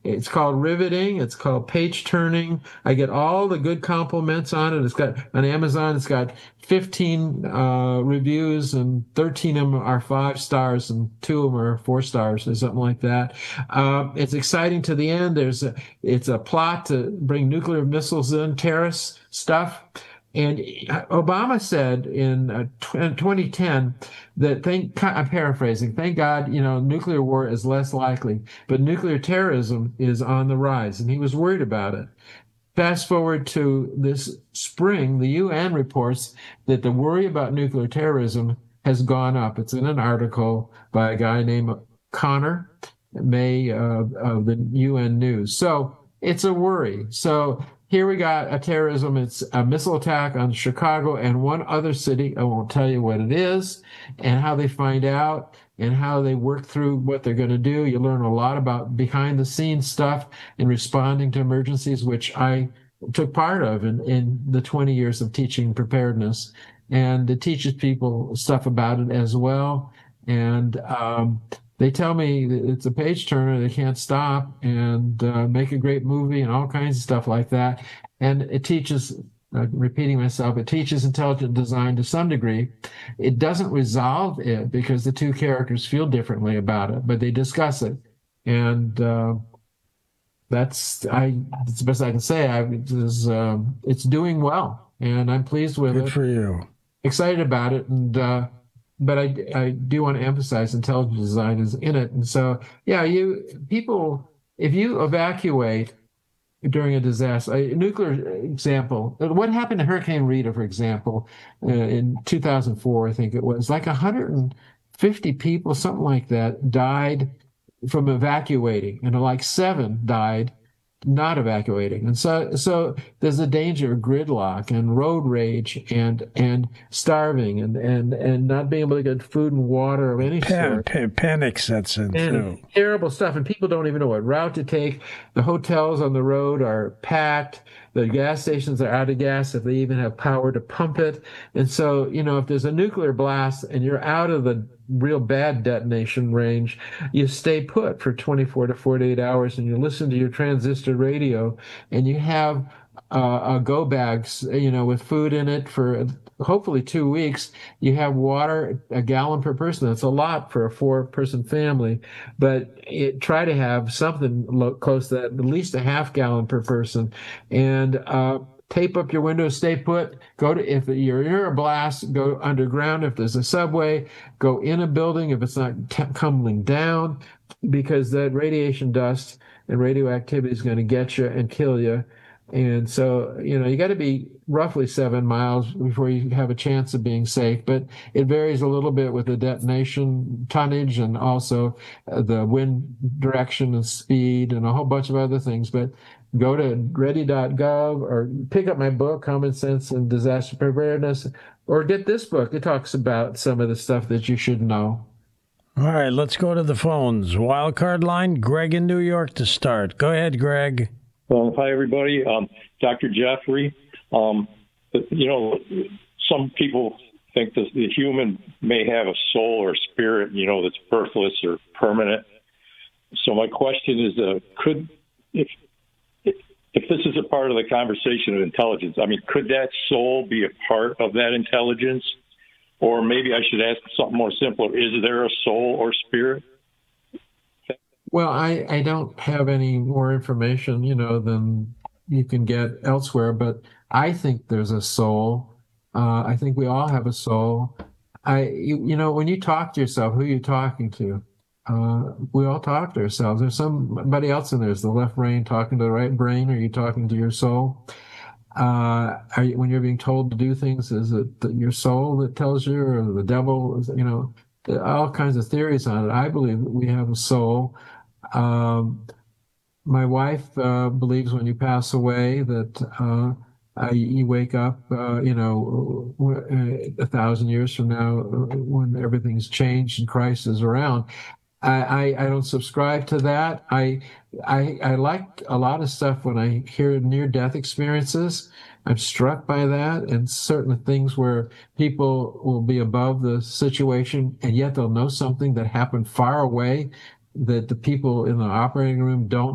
It's called riveting. It's called page turning. I get all the good compliments on it. It's got on Amazon. It's got 15 reviews, and 13 of them are 5 stars, and 2 of them are 4 stars, or something like that. It's exciting to the end. It's a plot to bring nuclear missiles in, terrorist stuff. And Obama said in 2010 that I'm paraphrasing, thank God, nuclear war is less likely, but nuclear terrorism is on the rise, and he was worried about it. Fast forward to this spring, the UN reports that the worry about nuclear terrorism has gone up. It's in an article by a guy named Connor May of the UN News. So it's a worry. So here we got a terrorism. It's a missile attack on Chicago and one other city. I won't tell you what it is and how they find out and how they work through what they're going to do. You learn a lot about behind the scenes stuff in responding to emergencies, which I took part of in the 20 years of teaching preparedness. And it teaches people stuff about it as well. And they tell me that it's a page turner. They can't stop, and make a great movie and all kinds of stuff like that. And it teaches, repeating myself, it teaches intelligent design to some degree. It doesn't resolve it because the two characters feel differently about it, but they discuss it. And that's the best I can say. It's doing well, and I'm pleased with it. Good for you. Excited about it, and but I do want to emphasize intelligent design is in it. And so, yeah, if you evacuate during a disaster, a nuclear example, what happened to Hurricane Rita, for example, in 2004, I think it was, like 150 people, something like that, died from evacuating, and like 7 died not evacuating. And so there's a danger of gridlock and road rage and starving and not being able to get food and water of any sort. Panic sets in too. Terrible stuff. And people don't even know what route to take. The hotels on the road are packed. The gas stations are out of gas if they even have power to pump it. And so, if there's a nuclear blast and you're out of the real bad detonation range, you stay put for 24 to 48 hours and you listen to your transistor radio, and you have a go bags, with food in it for hopefully 2 weeks. You have water, a gallon per person. That's a lot for a 4-person family, but try to have something close to that, at least a half gallon per person. And tape up your windows, stay put. If you're near a blast, go underground. If there's a subway, go in a building if it's not tumbling down, because that radiation dust and radioactivity is going to get you and kill you. And so, you got to be roughly 7 miles before you have a chance of being safe. But it varies a little bit with the detonation tonnage and also the wind direction and speed and a whole bunch of other things. But go to ready.gov or pick up my book, Common Sense and Disaster Preparedness, or get this book. It talks about some of the stuff that you should know. All right, let's go to the phones. Wildcard line, Greg in New York to start. Go ahead, Greg. Hi, everybody. Dr. Jeffrey, some people think that the human may have a soul or spirit, that's birthless or permanent. So my question is, if this is a part of the conversation of intelligence, could that soul be a part of that intelligence? Or maybe I should ask something more simple. Is there a soul or spirit? Well, I don't have any more information, than you can get elsewhere, but I think there's a soul. I think we all have a soul. When you talk to yourself, who are you talking to? We all talk to ourselves. There's somebody else in there. Is the left brain talking to the right brain? Are you talking to your soul? When you're being told to do things, is it your soul that tells you, or the devil? All kinds of theories on it. I believe that we have a soul. My wife believes when you pass away that you wake up, 1,000 years from now, when everything's changed and Christ is around. I don't subscribe to that. I like a lot of stuff when I hear near-death experiences. I'm struck by that, and certain things where people will be above the situation, and yet they'll know something that happened far away that the people in the operating room don't